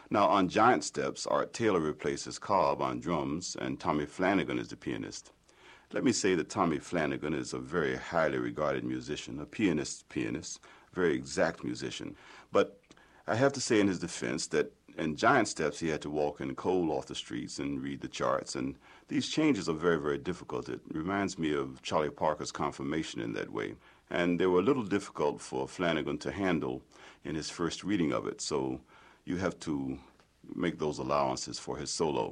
Now, on Giant Steps, Art Taylor replaces Cobb on drums, and Tommy Flanagan is the pianist. Let me say that Tommy Flanagan is a very highly regarded musician, a pianist, very exact musician. But I have to say in his defense that in Giant Steps he had to walk in cold off the streets and read the charts, and these changes are very, very difficult. It reminds me of Charlie Parker's Confirmation in that way. And they were a little difficult for Flanagan to handle in his first reading of it, so you have to make those allowances for his solo.